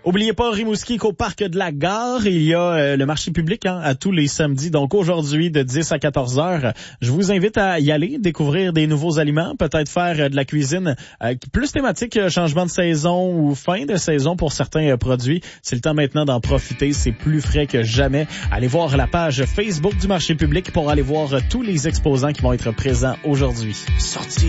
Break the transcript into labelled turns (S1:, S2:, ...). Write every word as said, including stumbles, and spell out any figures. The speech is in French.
S1: Oubliez pas Rimouski qu'au parc de la Gare, il y a euh, le marché public hein, à tous les samedis. Donc aujourd'hui de dix à quatorze heures, je vous invite à y aller, découvrir des nouveaux aliments, peut-être faire euh, de la cuisine euh, plus thématique, euh, changement de saison ou fin de saison pour certains euh, produits. C'est le temps maintenant d'en profiter, c'est plus frais que jamais. Allez voir la page Facebook du marché public pour aller voir euh, tous les exposants qui vont être présents aujourd'hui.
S2: Sorti